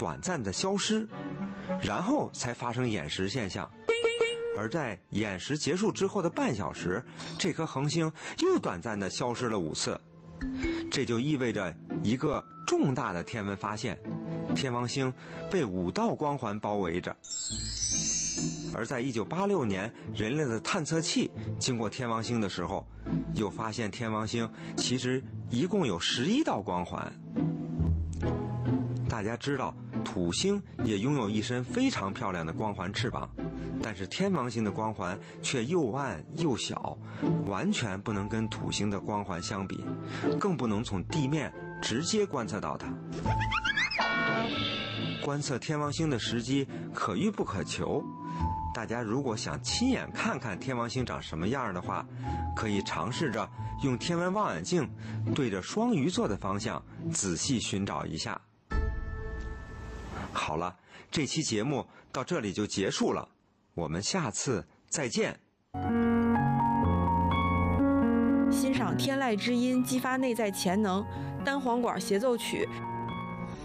短暂的消失，然后才发生掩食现象。而在掩食结束之后的半小时，这颗恒星又短暂的消失了5次。这就意味着一个重大的天文发现：天王星被5道光环包围着。而在1986年，人类的探测器经过天王星的时候，又发现天王星其实一共有11道光环。大家知道，土星也拥有一身非常漂亮的光环翅膀，但是天王星的光环却又暗又小，完全不能跟土星的光环相比，更不能从地面直接观测到它。观测天王星的时机可遇不可求，大家如果想亲眼看看天王星长什么样的话，可以尝试着用天文望远镜对着双鱼座的方向仔细寻找一下。好了，这期节目到这里就结束了，我们下次再见。 欣赏天籁之音，激发内在潜能，单簧管协奏曲